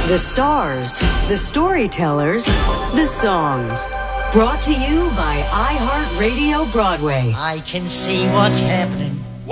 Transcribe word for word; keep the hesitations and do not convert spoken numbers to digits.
The stars, the storytellers, the songs. Brought to you by iHeartRadio Broadway. I can see what's happening